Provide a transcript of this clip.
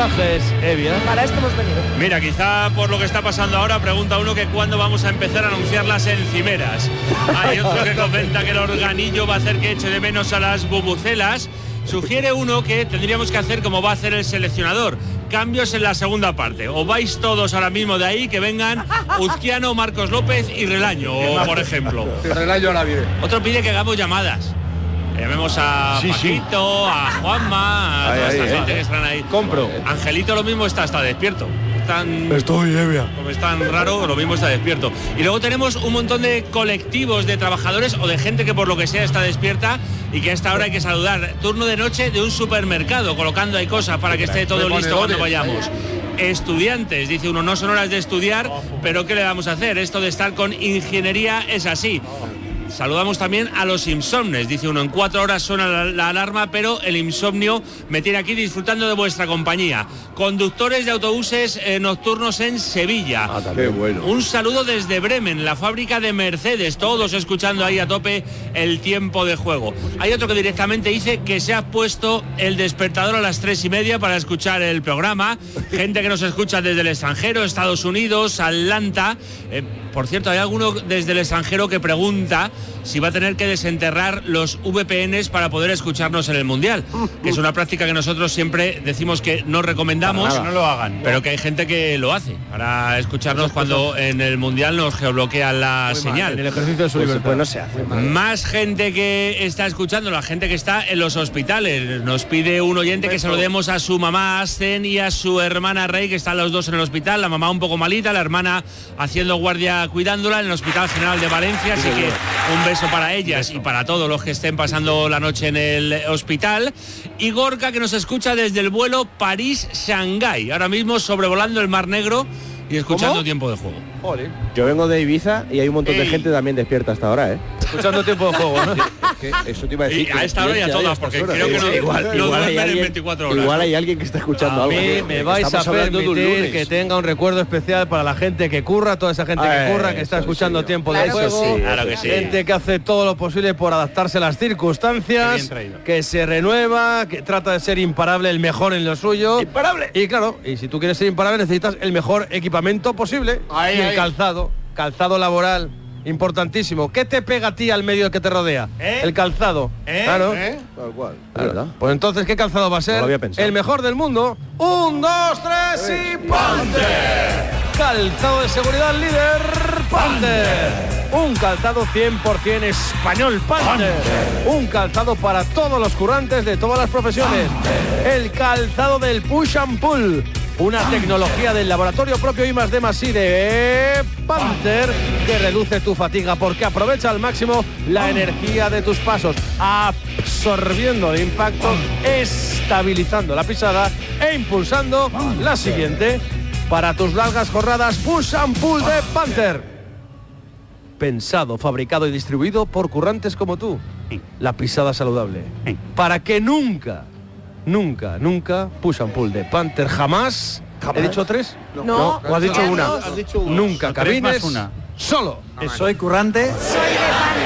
mensajes, Evia. Para esto hemos venido. Mira, quizá por lo que está pasando ahora, pregunta uno que cuándo vamos a empezar a anunciar las encimeras. Hay otro que comenta que el organillo va a hacer que eche de menos a las bubucelas. Sugiere uno que tendríamos que hacer como va a hacer el seleccionador. Cambios en la segunda parte. O vais todos ahora mismo de ahí, que vengan Uzquiano, Marcos López y Relaño, por ejemplo. Relaño ahora viene. Otro pide que hagamos llamadas. Llamemos a Paquito, a Juanma, a toda esta gente que están ahí. Compro. Angelito lo mismo está despierto. Estoy, Evia. Como es tan raro, lo mismo está despierto. Y luego tenemos un montón de colectivos de trabajadores o de gente que por lo que sea está despierta y que a esta hora hay que saludar. Turno de noche de un supermercado, colocando ahí cosas para que esté todo listo cuando vayamos. Estudiantes, dice uno, no son horas de estudiar, pero ¿qué le vamos a hacer? Esto de estar con ingeniería es así. Saludamos también a los insomnes, dice uno, en 4 horas suena la alarma, pero el insomnio me tiene aquí disfrutando de vuestra compañía. Conductores de autobuses nocturnos en Sevilla. Qué bueno. Un saludo desde Bremen, la fábrica de Mercedes, todos escuchando ahí a tope el tiempo de juego. Hay otro que directamente dice que se ha puesto el despertador a las 3:30 para escuchar el programa. Gente que nos escucha desde el extranjero, Estados Unidos, Atlanta. Por cierto, hay alguno desde el extranjero que pregunta si va a tener que desenterrar los VPNs para poder escucharnos en el Mundial, que es una práctica que nosotros siempre decimos que no recomendamos, no lo hagan, pero que hay gente que lo hace para escucharnos cuando en el Mundial nos geobloquean la señal. En el ejercicio de su libertad. Pues no se hace. Más gente que está escuchando, la gente que está en los hospitales. Nos pide un oyente que saludemos a su mamá Asten y a su hermana Rey, que están los dos en el hospital. La mamá un poco malita, la hermana haciendo guardia cuidándola en el Hospital General de Valencia. Así que un beso para ellas y para todos los que estén pasando la noche en el hospital. Y Gorka, que nos escucha desde el vuelo París-Shanghái, ahora mismo sobrevolando el Mar Negro y escuchando tiempo de juego. Joder. Yo vengo de Ibiza y hay un montón de gente también despierta hasta ahora, ¿eh? Escuchando tiempo de juego, ¿no? Eso te iba a decir. Y a esta hora y a todas, porque creo que no igual hay duermen en alguien, 24 horas. igual hay alguien que está escuchando A algo. mí me vais a Estamos hablando de un permitir lunes. que tenga un recuerdo especial para la gente que curra, toda esa gente que curra, que está Eso escuchando sí. tiempo de Claro que juego, sí. Claro que sí. gente que hace todo lo posible por adaptarse a las circunstancias, que se renueva, que trata de ser imparable, el mejor en lo suyo. ¡Imparable! Y claro, y si tú quieres ser imparable necesitas el mejor equipamiento posible. Ahí, y el ahí. calzado laboral, importantísimo. ¿Qué te pega a ti al medio que te rodea? El calzado. Claro. Tal cual. ¿Verdad? Pues entonces, ¿qué calzado va a ser? No lo había pensado. El mejor del mundo. 1, 2, 3 y Panther. Calzado de seguridad líder Panther. Un calzado 100% español Panther. Un calzado para todos los currantes de todas las profesiones. El calzado del push and pull. Una tecnología del laboratorio propio I+D+I de Panther que reduce tu fatiga porque aprovecha al máximo la energía de tus pasos, absorbiendo el impacto, estabilizando la pisada e impulsando la siguiente. Para tus largas jornadas, push and pull de Panther. Pensado, fabricado y distribuido por currantes como tú. La pisada saludable. Para que nunca push and pull de Panther jamás. ¿He dicho 3? No. ¿O has dicho Eran una? dos. Has dicho una. Nunca Tres más cabines una. solo. Soy currante. Soy de